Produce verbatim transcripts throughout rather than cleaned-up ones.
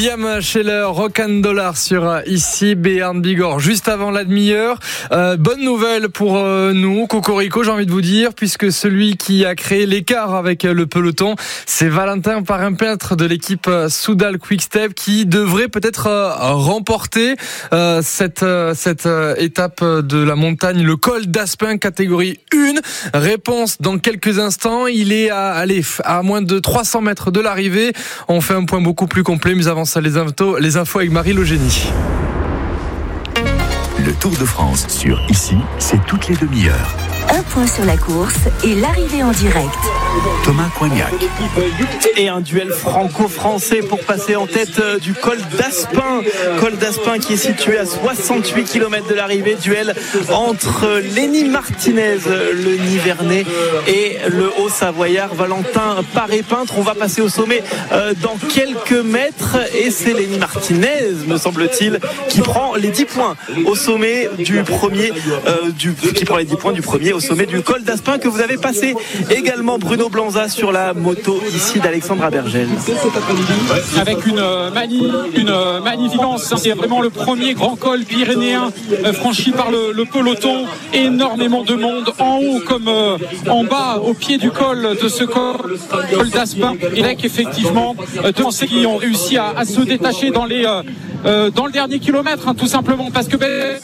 William Scheller, Rock and Dollar sur ici Béarn Bigorre, juste avant la demi-heure. Euh, bonne nouvelle pour euh, nous, Cocorico, j'ai envie de vous dire, puisque celui qui a créé l'écart avec le peloton, c'est Valentin Parrain-Peintre de l'équipe Soudal Quick-Step qui devrait peut-être euh, remporter euh, cette, euh, cette euh, étape de la montagne, le col d'Aspin, catégorie un. Réponse dans quelques instants. Il est à, allez, à moins de trois cents mètres de l'arrivée. On fait un point beaucoup plus complet, mais avant ça, les infos, les infos avec Marie Logénie. Le Tour de France sur Ici, c'est toutes les demi-heures. Un point sur la course et l'arrivée en direct. Thomas Coignac. Et un duel franco-français pour passer en tête du col d'Aspin. Col d'Aspin qui est situé à soixante-huit kilomètres de l'arrivée. Duel entre Lenny Martinez, le Nivernais, et le Haut-Savoyard Valentin Parrain-Peintre. On va passer au sommet dans quelques mètres et c'est Lenny Martinez, me semble-t-il, qui prend les dix points au sommet du premier, euh, du, qui prend les dix points du premier au sommet du col d'Aspin que vous avez passé. Également Bruno Blanza sur la moto ici d'Alexandre Abergel. Avec une, euh, mani, une euh, magnificence, c'est vraiment le premier grand col pyrénéen euh, franchi par le, le peloton. Énormément de monde en haut comme euh, en bas au pied du col de ce col, col d'Aspin. Et là qu'effectivement, euh, deux Français qui ont réussi à, à se détacher dans les euh, euh, dans le dernier kilomètre, hein, tout simplement parce que ben,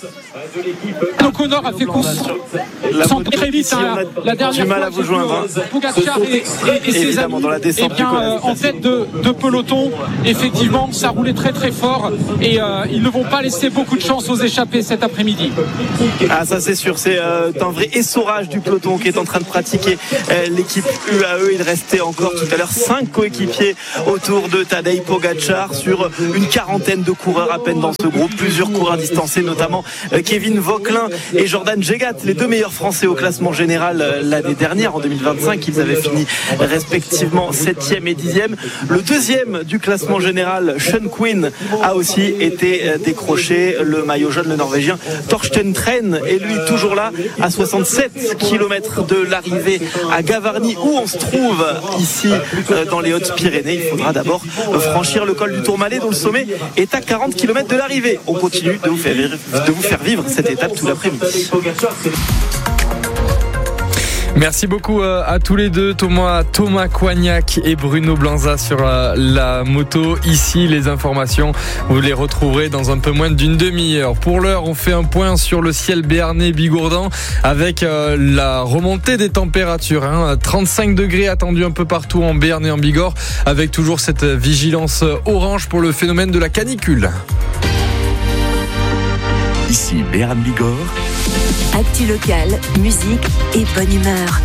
O'Connor a fait course sans très vite, hein, la dernière du mal fois, à vous joindre. Pogacar et, et, et ses amis, dans la descente eh bien, euh, en tête de, de peloton, effectivement, ça roulait très très fort et euh, ils ne vont pas laisser beaucoup de chance aux échappés cet après-midi. Ah, ça c'est sûr, c'est euh, un vrai essorage du peloton qui est en train de pratiquer euh, l'équipe U A E. Il restait encore tout à l'heure cinq coéquipiers autour de Tadej Pogacar sur une quarantaine de coureurs à peine dans ce groupe, plusieurs coureurs distancés, notamment euh, Kevin Vauquelin et Jordan Jegat, les deux meilleurs Français au classement général euh, l'année dernière en deux mille vingt-cinq. Ils avaient fini respectivement septième et dixième. Le deuxième du classement général, Sean Quinn, a aussi été euh, décroché. Le maillot jaune, le Norvégien Torsten Tren, est lui toujours là à soixante-sept kilomètres de l'arrivée à Gavarnie, où on se trouve ici euh, dans les Hautes-Pyrénées. Il faudra d'abord euh, franchir le col du Tourmalet, dont le sommet est à quarante kilomètres de l'arrivée. On continue de vous faire vivre, de vous faire vivre cette étape tout l'après-midi. Merci beaucoup à tous les deux, Thomas, Thomas Coignac et Bruno Blanza sur la moto. Ici, les informations, vous les retrouverez dans un peu moins d'une demi-heure. Pour l'heure, on fait un point sur le ciel béarnais bigourdan avec la remontée des températures. Hein. trente-cinq degrés attendus un peu partout en Béarn et en Bigorre, avec toujours cette vigilance orange pour le phénomène de la canicule. Ici Béarn Bigorre. Actu local, musique et bonne humeur.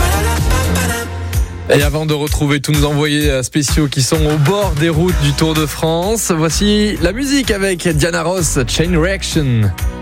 Et avant de retrouver tous nos envoyés spéciaux qui sont au bord des routes du Tour de France, voici la musique avec Diana Ross, Chain Reaction.